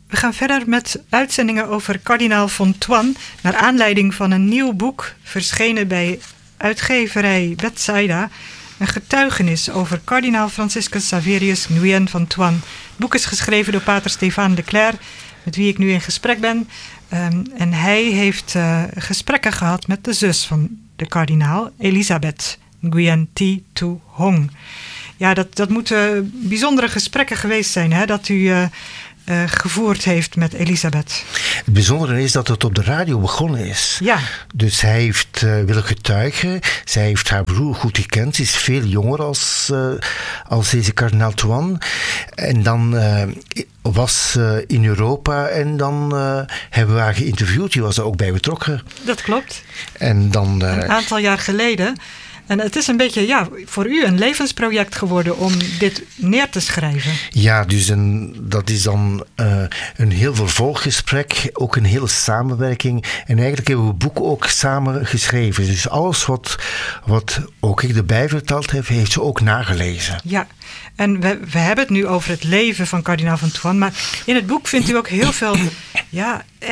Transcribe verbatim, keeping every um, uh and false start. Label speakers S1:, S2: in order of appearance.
S1: We gaan verder met uitzendingen over kardinaal Fontoine, naar aanleiding van een nieuw boek verschenen bij uitgeverij Bethsaida, een getuigenis over kardinaal Franciscus Xaverius Nguyen van Thuan. Het boek is geschreven door pater Stéphane Leclerc, met wie ik nu in gesprek ben. Um, en hij heeft uh, gesprekken gehad met de zus van de kardinaal, Elisabeth Nguyen Thi Tu Hong. Ja, dat, dat moeten bijzondere gesprekken geweest zijn, hè, dat u uh, uh, gevoerd heeft met Elisabeth.
S2: Het bijzondere is dat het op de radio begonnen is.
S1: Ja.
S2: Dus hij heeft uh, willen getuigen. Zij heeft haar broer goed gekend. Ze is veel jonger als, uh, als deze kardinaal Thuan. En dan uh, was uh, in Europa en dan uh, hebben we haar geïnterviewd. Die was er ook bij betrokken.
S1: Dat klopt.
S2: En dan, uh,
S1: een aantal jaar geleden. En het is een beetje, ja, voor u een levensproject geworden om dit neer te schrijven.
S2: Ja, dus een, dat is dan uh, een heel vervolggesprek, ook een hele samenwerking. En eigenlijk hebben we het boek ook samen geschreven. Dus alles wat, wat ook ik erbij verteld heb, heeft ze ook nagelezen.
S1: Ja, en we, we hebben het nu over het leven van kardinaal van Thuan. Maar in het boek vindt u ook heel veel, ja,